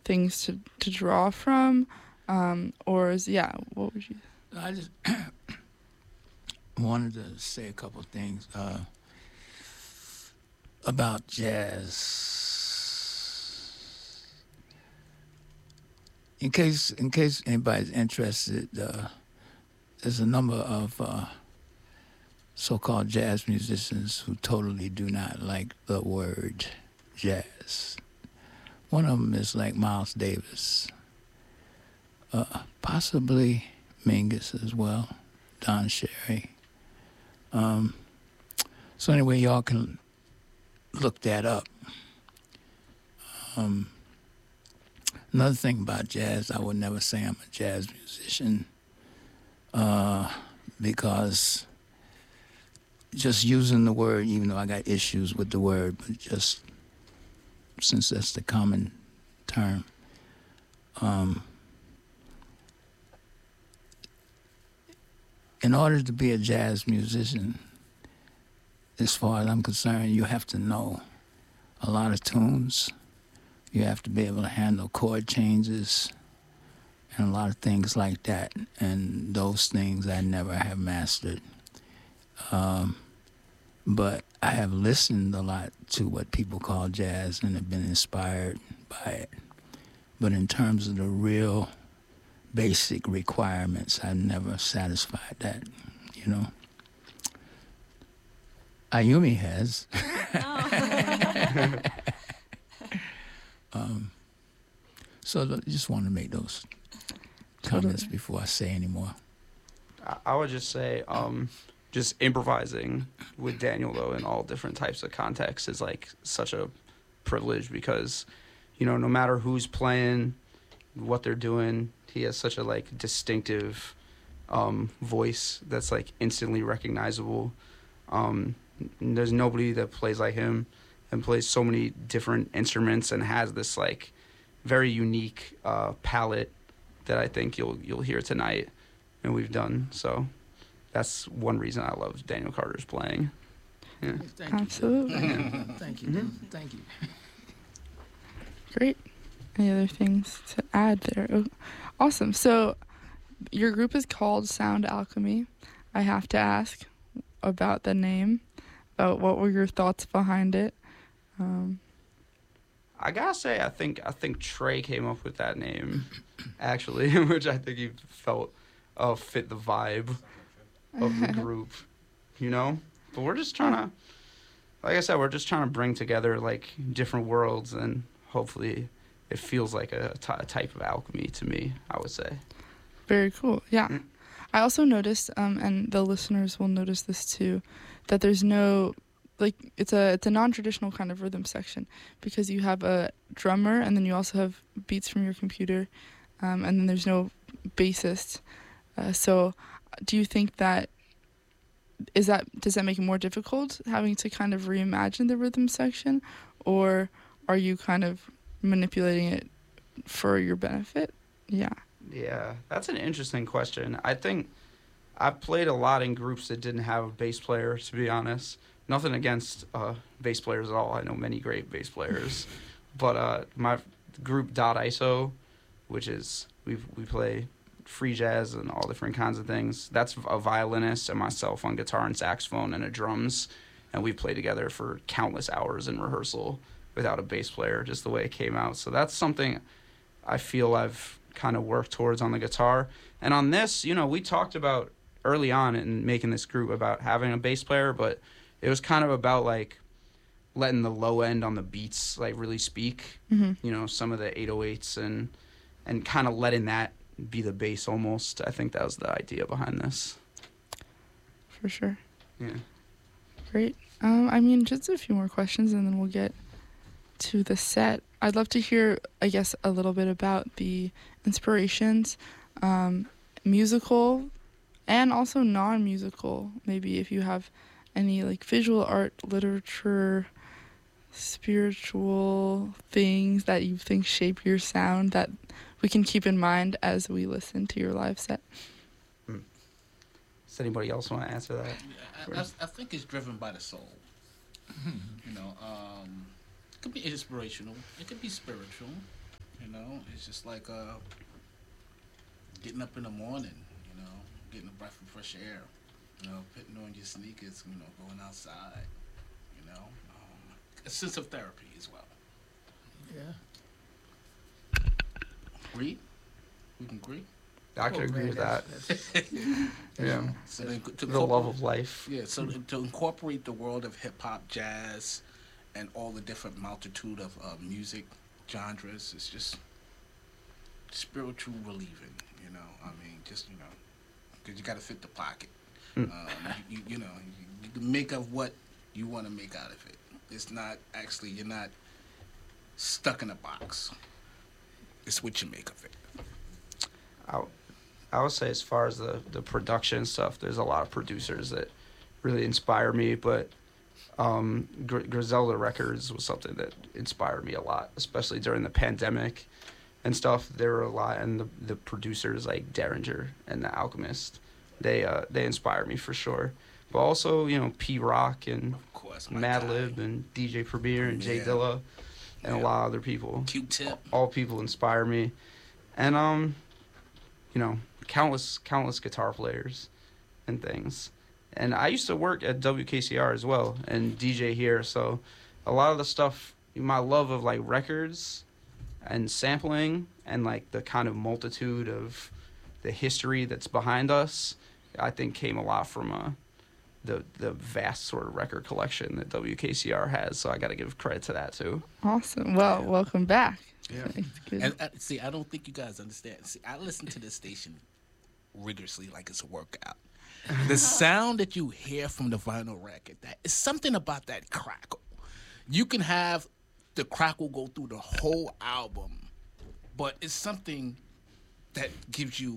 things to draw from, or what would you? I just wanted to say a couple things about jazz. In case anybody's interested, there's a number of so-called jazz musicians who totally do not like the word jazz. One of them is like Miles Davis, possibly Mingus as well, Don Cherry. So anyway, y'all can look that up. Another thing about jazz, I would never say I'm a jazz musician because just using the word, even though I got issues with the word, but just since that's the common term, in order to be a jazz musician, as far as I'm concerned, you have to know a lot of tunes. You have to be able to handle chord changes and a lot of things like that. And those things I never have mastered. But I have listened a lot to what people call jazz and have been inspired by it. But in terms of the real basic requirements, I've never satisfied that, you know. Ayumi has. So I just want to make those comments before I say any more. I would just say, just improvising with Daniel, though, in all different types of contexts is, like, such a privilege because, you know, no matter who's playing, what they're doing, he has such a, like, distinctive voice that's, like, instantly recognizable. There's nobody that plays like him and plays so many different instruments and has this, like, very unique palette that I think you'll hear tonight and we've done. So that's one reason I love Daniel Carter's playing. Yeah. Thank you. Absolutely. Thank you. Thank you. Great. Any other things to add there? Oh, awesome. So your group is called Sound Alchemy. I have to ask about the name. About what were your thoughts behind it? I gotta say, I think Trey came up with that name, actually, which I think he felt fit the vibe of the group, you know? But we're just trying to, like I said, we're just trying to bring together, like, different worlds, and hopefully it feels like a type of alchemy to me, I would say. Very cool. Yeah. I also noticed, and the listeners will notice this too, that there's no, like, it's a non-traditional kind of rhythm section because you have a drummer and then you also have beats from your computer, and then there's no bassist. So do you think does that make it more difficult having to kind of reimagine the rhythm section, or are you kind of manipulating it for your benefit? Yeah. Yeah, that's an interesting question. I think I've played a lot in groups that didn't have a bass player, to be honest. Nothing against bass players at all. I know many great bass players. But my group Dot ISO, which is, we play free jazz and all different kinds of things. That's a violinist and myself on guitar and saxophone and drums. And we played together for countless hours in rehearsal without a bass player, just the way it came out. So that's something I feel I've kind of worked towards on the guitar. And on this, you know, we talked about early on in making this group about having a bass player, but it was kind of about, like, letting the low end on the beats, like, really speak. You know, some of the 808s and kind of letting that be the bass almost. I think that was the idea behind this. For sure. Yeah. Great. I mean, just a few more questions and then we'll get to the set. I'd love to hear, I guess, a little bit about the inspirations, musical and also non-musical. Maybe if you have any, like, visual art, literature, spiritual things that you think shape your sound that we can keep in mind as we listen to your live set. Does anybody else want to answer that? Yeah, I think it's driven by the soul. You know, it could be inspirational. It could be spiritual. You know, it's just like getting up in the morning. You know, getting a breath of fresh air. You know, putting on your sneakers. You know, going outside. You know, a sense of therapy as well. Yeah. Agree? We can agree. I could agree with that. Yeah. So then to The love of life. Yeah. So to incorporate the world of hip hop, jazz, and all the different multitude of music genres is just spiritual relieving. You know, I mean, just because you got to fit the pocket. You know, you can make of what you want to make out of it. It's not actually, you're not stuck in a box. It's what you make of it. I would say as far as the production stuff, there's a lot of producers that really inspire me, but Griselda Records was something that inspired me a lot, especially during the pandemic and stuff. There were a lot, and the producers like Derringer and The Alchemist, they inspired me for sure. But also, P Rock and Madlib and DJ Premier and Jay Dilla and a lot of other people. Q-Tip. All people inspire me, and countless guitar players and things. And I used to work at WKCR as well and DJ here, so a lot of the stuff, my love of like records and sampling and like the kind of multitude of the history that's behind us, I think came a lot from the vast sort of record collection that WKCR has. So I got to give credit to that too. Awesome. Well, welcome back. Yeah. And see, I don't think you guys understand. See, I listen to this station rigorously like it's a workout. The sound that you hear from the vinyl record, that is something about that crackle. You can have the crackle go through the whole album, but it's something that gives you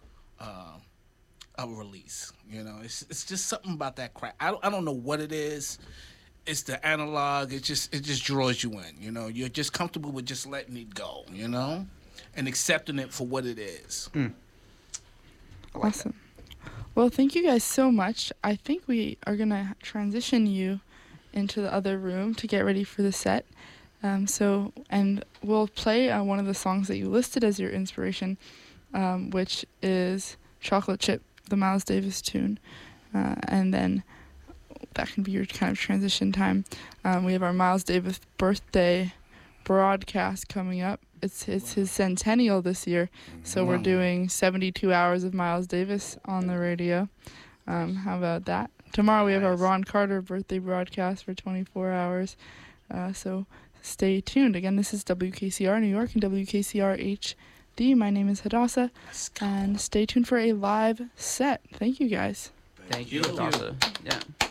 a release. You know, it's just something about that crack. I don't know what it is. It's the analog. It just draws you in. You know, you're just comfortable with just letting it go. You know, and accepting it for what it is. Awesome. Well, thank you guys so much. I think we are gonna transition you into the other room to get ready for the set. And we'll play one of the songs that you listed as your inspiration, which is Chocolate Chip, the Miles Davis tune, and then that can be your kind of transition time. We have our Miles Davis birthday broadcast coming up. It's his centennial this year, so we're doing 72 hours of Miles Davis on the radio. How about that? Tomorrow we have our Ron Carter birthday broadcast for 24 hours, so stay tuned. Again, this is WKCR New York and WKCR HD. My name is Hadassah, and stay tuned for a live set. Thank you, guys. Thank you, Hadassah. Yeah.